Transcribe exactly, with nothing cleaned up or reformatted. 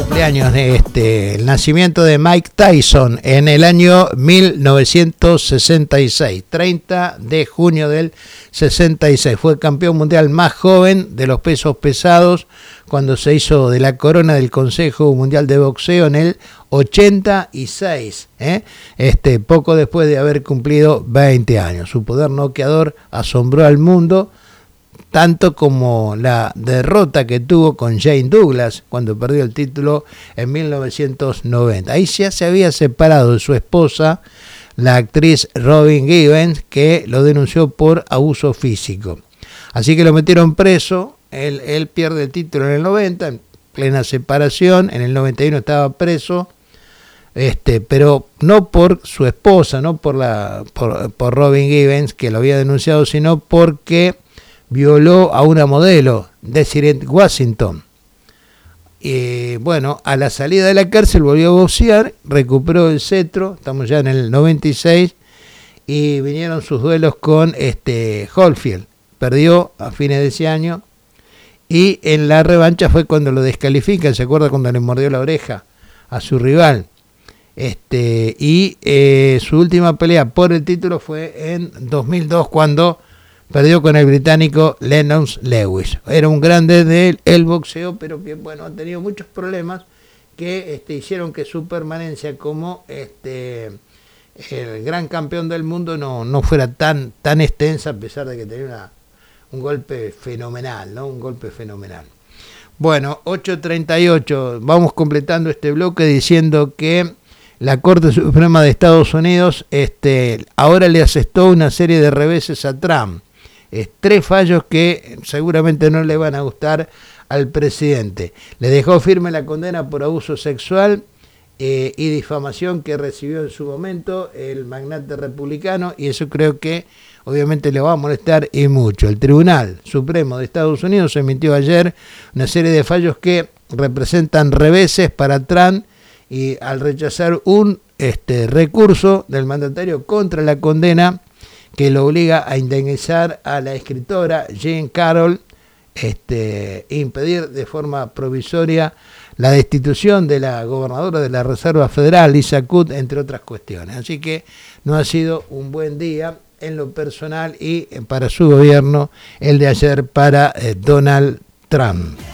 cumpleaños de este, el nacimiento de Mike Tyson en el año mil novecientos sesenta y seis, treinta de junio del sesenta y seis. Fue el campeón mundial más joven de los pesos pesados cuando se hizo de la corona del Consejo Mundial de Boxeo en el ochenta y seis, ¿eh? este, poco después de haber cumplido veinte años. Su poder noqueador asombró al mundo, tanto como la derrota que tuvo con Jane Douglas cuando perdió el título en mil novecientos noventa. Ahí ya se había separado de su esposa, la actriz Robin Givens, que lo denunció por abuso físico. Así que lo metieron preso, él, él pierde el título en el noventa, en plena separación, en el noventa y uno estaba preso, este, pero no por su esposa, no por, la, por, por Robin Givens, que lo había denunciado, sino porque violó a una modelo, Desiree Washington. Y bueno, a la salida de la cárcel volvió a boxear, recuperó el cetro, estamos ya en el noventa y seis, y vinieron sus duelos con este Holyfield. Perdió a fines de ese año, y en la revancha fue cuando lo descalifican, ¿se acuerda cuando le mordió la oreja a su rival? Este, y eh, su última pelea por el título fue en dos mil dos, cuando perdió con el británico Lennox Lewis. Era un grande del el boxeo, pero que bueno, ha tenido muchos problemas que este, hicieron que su permanencia como este, el gran campeón del mundo no, no fuera tan, tan extensa, a pesar de que tenía una, un golpe fenomenal, ¿no? Un golpe fenomenal. Bueno, ocho treinta y ocho, vamos completando este bloque diciendo que la Corte Suprema de Estados Unidos este, ahora le asestó una serie de reveses a Trump. Eh, tres fallos que seguramente no le van a gustar al presidente. Le dejó firme la condena por abuso sexual eh, y difamación que recibió en su momento el magnate republicano, y eso creo que obviamente le va a molestar y mucho. El Tribunal Supremo de Estados Unidos emitió ayer una serie de fallos que representan reveses para Trump, y al rechazar un este, recurso del mandatario contra la condena que lo obliga a indemnizar a la escritora Jean Carroll, este, impedir de forma provisoria la destitución de la gobernadora de la Reserva Federal, Lisa Kut, entre otras cuestiones. Así que no ha sido un buen día en lo personal y para su gobierno el de ayer para eh, Donald Trump.